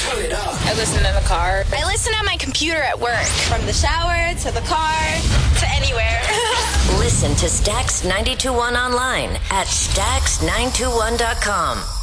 Turn it up. I listen in the car. I listen on my computer at work. From the shower to the car to anywhere. Listen to Stax 92.1 online at Stax921.com.